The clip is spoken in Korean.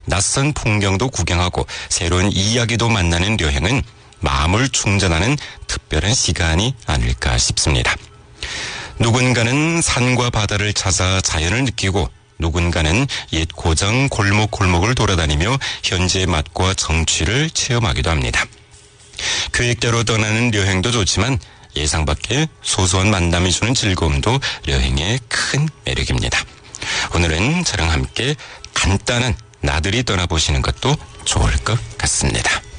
낯선 풍경도 구경하고 새로운 이야기도 만나는 여행은 마음을 충전하는 특별한 시간이 아닐까 싶습니다. 누군가는 산과 바다를 찾아 자연을 느끼고 누군가는 옛 고장 골목골목을 돌아다니며 현지의 맛과 정취를 체험하기도 합니다. 계획대로 떠나는 여행도 좋지만 예상 밖의 소소한 만남이 주는 즐거움도 여행의 큰 매력입니다. 오늘은 저랑 함께 간단한 나들이 떠나보시는 것도 좋을 것 같습니다.